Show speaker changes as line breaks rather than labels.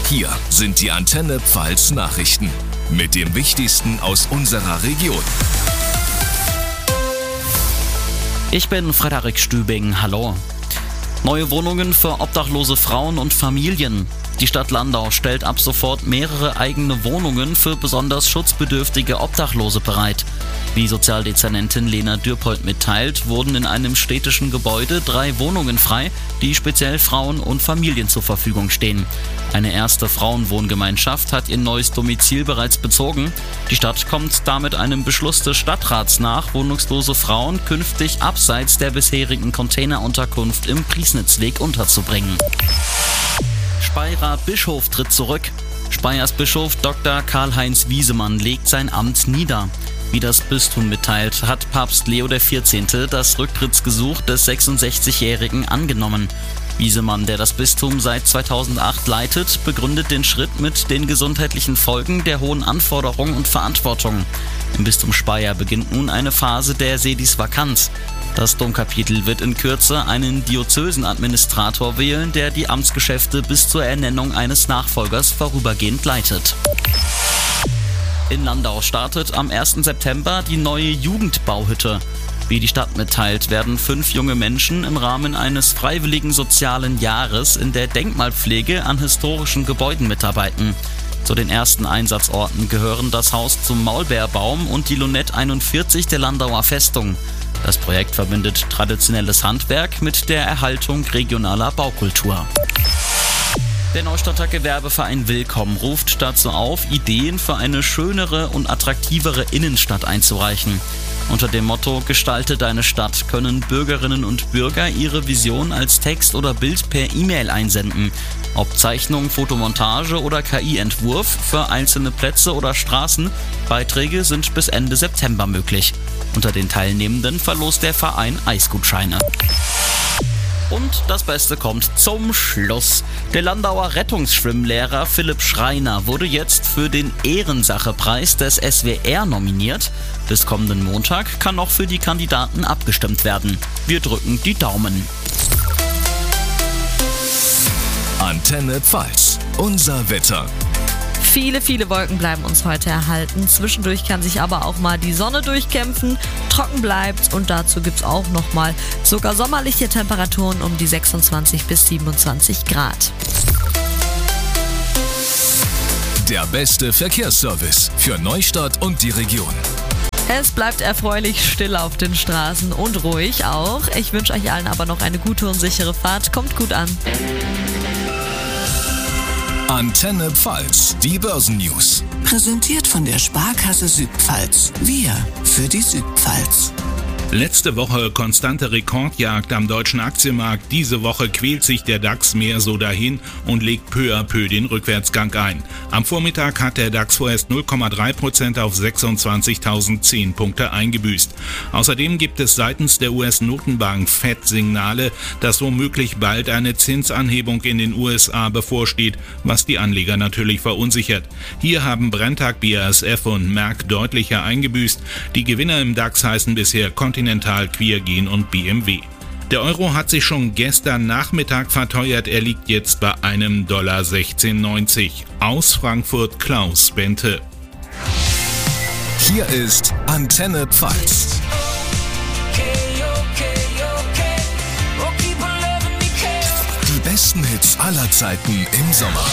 Hier sind die Antenne Pfalz Nachrichten mit dem Wichtigsten aus unserer Region.
Ich bin Frederik Stübing, hallo. Neue Wohnungen für obdachlose Frauen und Familien. Die Stadt Landau stellt ab sofort mehrere eigene Wohnungen für besonders schutzbedürftige Obdachlose bereit. Wie Sozialdezernentin Lena Dürpold mitteilt, wurden in einem städtischen Gebäude 3 Wohnungen frei, die speziell Frauen und Familien zur Verfügung stehen. Eine erste Frauenwohngemeinschaft hat ihr neues Domizil bereits bezogen. Die Stadt kommt damit einem Beschluss des Stadtrats nach, wohnungslose Frauen künftig abseits der bisherigen Containerunterkunft im Priesnitzweg unterzubringen. Speyerer Bischof tritt zurück. Speyers Bischof Dr. Karl-Heinz Wiesemann legt sein Amt nieder. Wie das Bistum mitteilt, hat Papst Leo XIV. Das Rücktrittsgesuch des 66-Jährigen angenommen. Wiesemann, der das Bistum seit 2008 leitet, begründet den Schritt mit den gesundheitlichen Folgen der hohen Anforderungen und Verantwortung. Im Bistum Speyer beginnt nun eine Phase der Sedis Vakanz. Das Domkapitel wird in Kürze einen Diözesenadministrator wählen, der die Amtsgeschäfte bis zur Ernennung eines Nachfolgers vorübergehend leitet. In Landau startet am 1. September die neue Jugendbauhütte. Wie die Stadt mitteilt, werden 5 junge Menschen im Rahmen eines freiwilligen sozialen Jahres in der Denkmalpflege an historischen Gebäuden mitarbeiten. Zu den ersten Einsatzorten gehören das Haus zum Maulbeerbaum und die Lunette 41 der Landauer Festung. Das Projekt verbindet traditionelles Handwerk mit der Erhaltung regionaler Baukultur. Der Neustadter Gewerbeverein Willkommen ruft dazu auf, Ideen für eine schönere und attraktivere Innenstadt einzureichen. Unter dem Motto "Gestalte deine Stadt" können Bürgerinnen und Bürger ihre Vision als Text oder Bild per E-Mail einsenden. Ob Zeichnung, Fotomontage oder KI-Entwurf für einzelne Plätze oder Straßen, Beiträge sind bis Ende September möglich. Unter den Teilnehmenden verlost der Verein Eisgutscheine. Und das Beste kommt zum Schluss. Der Landauer Rettungsschwimmlehrer Philipp Schreiner wurde jetzt für den Ehrensache-Preis des SWR nominiert. Bis kommenden Montag kann noch für die Kandidaten abgestimmt werden. Wir drücken die Daumen.
Antenne Pfalz, unser Wetter.
Viele Wolken bleiben uns heute erhalten. Zwischendurch kann sich aber auch mal die Sonne durchkämpfen. Trocken bleibt und dazu gibt's auch nochmal sogar sommerliche Temperaturen um die 26 bis 27 Grad.
Der beste Verkehrsservice für Neustadt und die Region.
Es bleibt erfreulich still auf den Straßen und ruhig auch. Ich wünsche euch allen aber noch eine gute und sichere Fahrt. Kommt gut an.
Antenne Pfalz, die Börsennews.
Präsentiert von der Sparkasse Südpfalz. Wir für die Südpfalz.
Letzte Woche konstante Rekordjagd am deutschen Aktienmarkt. Diese Woche quält sich der DAX mehr so dahin und legt peu à peu den Rückwärtsgang ein. Am Vormittag hat der DAX vorerst 0,3% auf 26.010 Punkte eingebüßt. Außerdem gibt es seitens der US-Notenbank FED Signale, dass womöglich bald eine Zinsanhebung in den USA bevorsteht, was die Anleger natürlich verunsichert. Hier haben Brenntag, BASF und Merck deutlicher eingebüßt. Die Gewinner im DAX heißen bisher Continental, Quiergen und BMW. Der Euro hat sich schon gestern Nachmittag verteuert, er liegt jetzt bei einem $16,90. Aus Frankfurt Klaus Bente.
Hier ist Antenne Pfalz. Die besten Hits aller Zeiten im Sommer.